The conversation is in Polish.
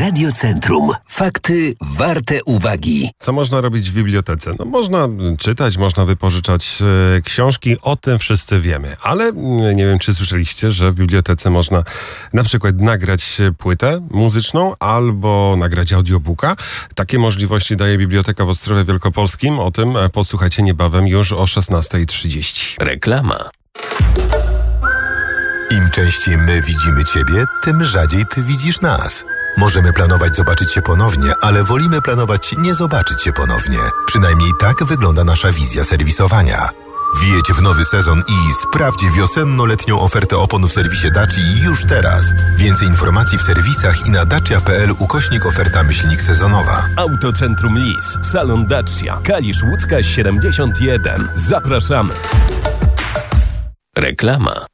Radiocentrum. Fakty warte uwagi. Co można robić w bibliotece? No, można czytać, można wypożyczać książki, o tym wszyscy wiemy. Ale nie wiem, czy słyszeliście, że w bibliotece można na przykład nagrać płytę muzyczną albo nagrać audiobooka. Takie możliwości daje Biblioteka w Ostrowie Wielkopolskim. O tym posłuchajcie niebawem już o 16:30. Reklama. Im częściej my widzimy Ciebie, tym rzadziej Ty widzisz nas. Możemy planować zobaczyć się ponownie, ale wolimy planować nie zobaczyć się ponownie. Przynajmniej tak wygląda nasza wizja serwisowania. Wjedź w nowy sezon i sprawdź wiosenno-letnią ofertę opon w serwisie Dacia już teraz. Więcej informacji w serwisach i na dacia.pl/oferta-sezonowa. Autocentrum Lis, Salon Dacia, Kalisz Łódzka 71. Zapraszamy. Reklama.